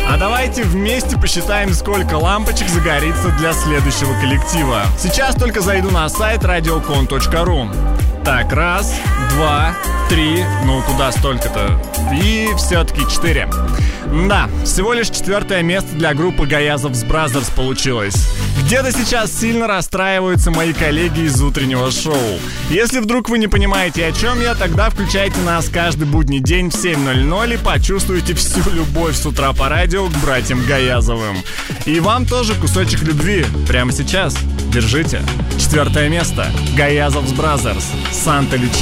А давайте вместе посчитаем, сколько лампочек загорится для следующего коллектива. Сейчас только зайду на сайт radiocon.ru. Так, 1, 2, 3, ну куда столько-то? И все-таки 4. Да, всего лишь 4-е место для группы Гаязов's Brothers получилось. Где-то сейчас сильно расстраиваются мои коллеги из утреннего шоу. Если вдруг вы не понимаете, о чем я, тогда включайте нас каждый будний день в 7:00 и почувствуйте всю любовь с утра по радио к братьям Гаязовым. И вам тоже кусочек любви прямо сейчас. Держите. 4-е место. Гаязов's Brothers. Санта Лючия.